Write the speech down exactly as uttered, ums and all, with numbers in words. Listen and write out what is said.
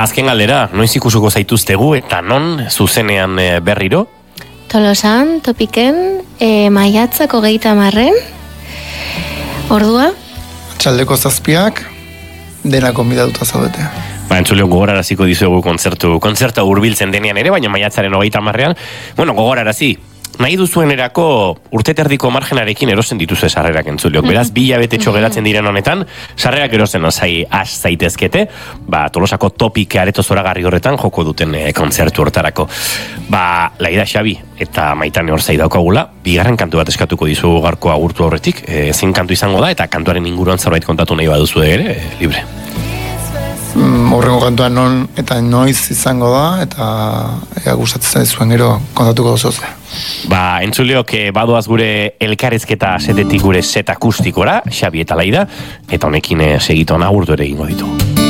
Ba, azken galdera, noiz ikusuko zaituztegu eta non zuzenean e, berriro? Tolosan, Topiken, e, maiatzako geita marren, ordua? Txaldeko zazpiak, dena konbidatuta zaudete. Ba, entzuleo gogoraraziko dizuegu kontzertu, kontzertu hurbiltzen denean ere, baina maiatzaren hogeita marrean, bueno, gogorarazi, nahi duzuenerako urte terdiko margenarekin erosten dituzue sarrerak entzuleok. Beraz, bi hilabetetxo geratzen diren honetan, sarrerak erosten azai az zaitezkete, ba, Tolosako Topik areto zoragarri horretan joko duten e, kontzertu hortarako. Ba, Laida Xabi eta Maitane hor zaidakogula, bigarren kantu bat eskatuko dizugu garko agurtu horretik, e, zein kantu izango da, eta kantuaren inguruan zerbait kontatu nahi baduzu ere, e, libre. Horrengo kantua non eta noiz izango da, eta ea gustatzen zuen gero kontatuko duzuz. Ba, entzuleok badoaz gure elkarrezketa setetik gure set akustikora, Xabi eta Laida, eta honekin segitu agurtu ere egingo ditu.